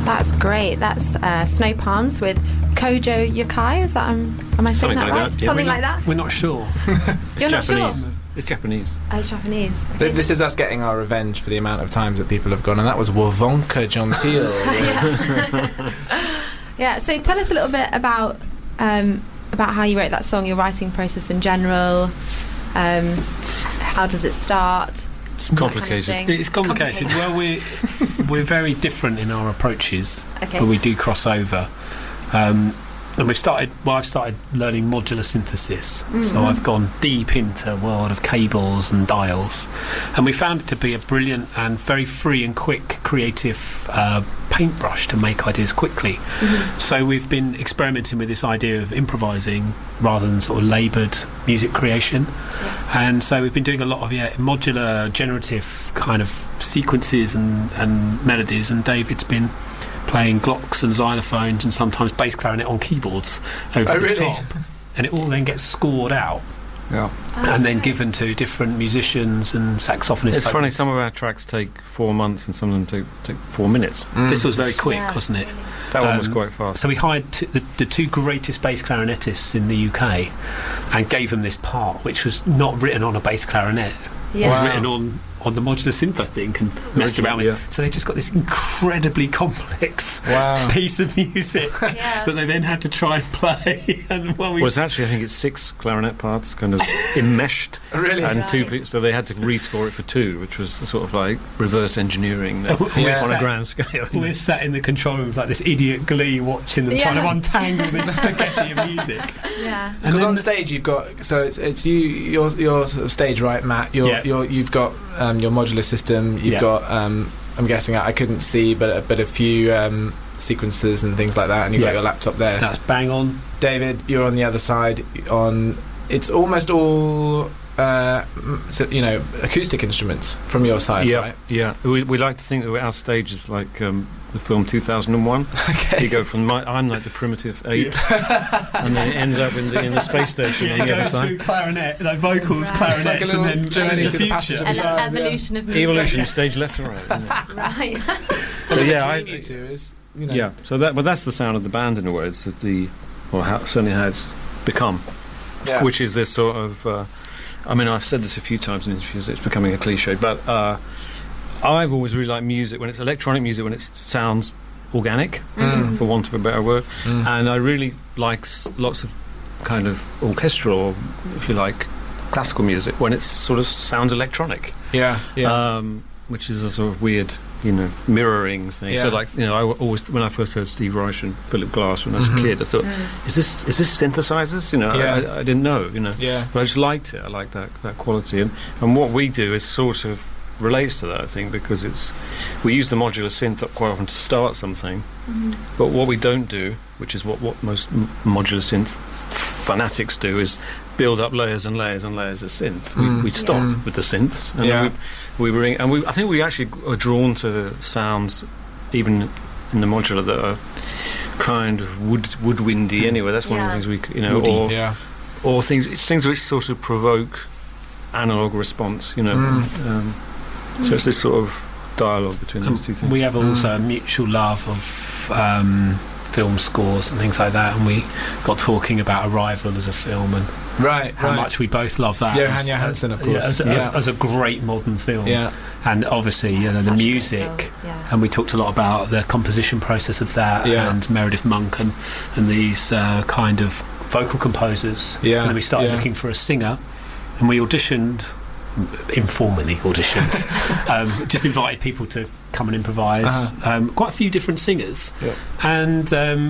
That's great. That's Snow Palms with Kojo Yokai. Is that am I saying Something that like right? that. Yeah, Something like that. We're not sure. You're not sure? It's Japanese. Oh, it's Japanese. This is us getting our revenge for the amount of times that people have gone, and that was Wawonka Jontil. Yeah. So tell us a little bit about how you wrote that song, your writing process in general. How does it start? It's complicated. Kind of thing. It's complicated. Well, we're very different in our approaches, Okay. but we do cross over. And I've started learning modular synthesis, so I've gone deep into a world of cables and dials, and we found it to be a brilliant and very free and quick creative paintbrush to make ideas quickly. So we've been experimenting with this idea of improvising rather than sort of laboured music creation, and so we've been doing a lot of modular generative kind of sequences and melodies, and David's been playing glocks and xylophones and sometimes bass clarinet on keyboards over the top, and it all then gets scored out and then given to different musicians and saxophonists. It's funny, some of our tracks take 4 months and some of them take 4 minutes. This was very quick, wasn't it? That one was quite fast. So we hired the two greatest bass clarinetists in the UK and gave them this part, which was not written on a bass clarinet. It was written on the modular synth, I think, and messed around with. So they just got this incredibly complex piece of music that they then had to try and play. And it's actually, I think it's 6 clarinet parts kind of enmeshed. Really? And 2 so they had to rescore it for 2, which was sort of like reverse engineering on a grand scale. We're sat in the control room like this idiot glee watching them trying to untangle this spaghetti of music. Because on stage you've got, so it's you're sort of stage right, Matt. You've got your modular system. You've got I'm guessing I couldn't see, but a few sequences and things like that. And you've got your laptop there. That's bang on. David, you're on the other side. It's almost all acoustic instruments from your side, right? Yeah. We like to think that our stage is like the film 2001. Okay. You go from I'm like the primitive ape, and then it ends up in the space station on the other side. Through clarinet, clarinets, like and then journey to the passage of An evolution of music. Evolution, stage left to right. Isn't it? Right. But you two is, So that's the sound of the band in a way. It's certainly how it's become, which is this sort of. I've said this a few times in interviews. It's becoming a cliche, but I've always really liked music when it's electronic music, when it sounds organic, for want of a better word, and I really like lots of kind of orchestral, or if you like, classical music when it sort of sounds electronic. Which is a sort of weird, mirroring thing. So, I always, when I first heard Steve Reich and Philip Glass when I was a kid, I thought, is this synthesizers? I didn't know. But I just liked it. I liked that quality, and what we do is sort of relates to that, I think, because we use the modular synth quite often to start something, but what we don't do, which is what most modular synth fanatics do, is build up layers and layers and layers of synth. We stop with the synths, and I think we actually are drawn to sounds even in the modular that are kind of woodwindy anyway. That's one of the things we or things which sort of provoke analog response, so it's this sort of dialogue between those two things. We have also a mutual love of film scores and things like that, and we got talking about Arrival as a film and how much we both love that. Johan Johansson, of course. As a great modern film. And obviously, the music, and we talked a lot about the composition process of that, and Meredith Monk and these kind of vocal composers. And then we started looking for a singer, and we informally auditioned, just invited people to come and improvise, quite a few different singers, and